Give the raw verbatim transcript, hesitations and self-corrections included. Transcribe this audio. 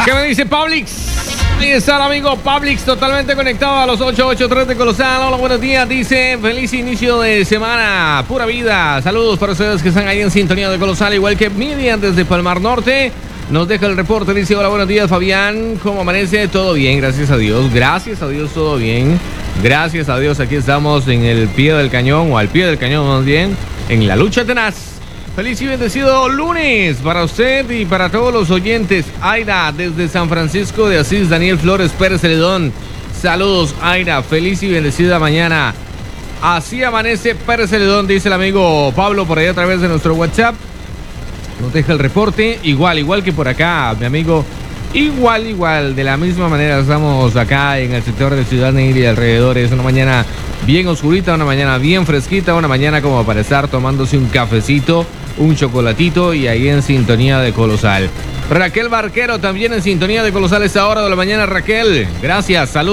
¿Qué me dice Publix? Ahí está el amigo Publix, totalmente conectado a los ocho ochenta y tres de Colosal. Hola, buenos días. Dice, feliz inicio de semana, pura vida. Saludos para ustedes que están ahí en sintonía de Colosal, igual que Miriam desde Palmar Norte. Nos deja el reporte, dice, hola, buenos días, Fabián. ¿Cómo amanece? Todo bien, gracias a Dios. Gracias a Dios, todo bien. Gracias a Dios, aquí estamos en el pie del cañón, o al pie del cañón más bien, en la lucha tenaz. Feliz y bendecido lunes para usted y para todos los oyentes. Aira, desde San Francisco de Asís, Daniel Flores Pérez Celedón. Saludos, Aira. Feliz y bendecida mañana. Así amanece Pérez Celedón, dice el amigo Pablo por ahí a través de nuestro WhatsApp. Nos deja el reporte. Igual, igual que por acá, mi amigo. Igual, igual. De la misma manera estamos acá en el sector de Ciudad Negra y alrededores. Una mañana bien oscurita, una mañana bien fresquita, una mañana como para estar tomándose un cafecito, un chocolatito y ahí en sintonía de Colosal. Raquel Barquero también en sintonía de Colosal a esta hora de la mañana. Raquel, gracias, saludos.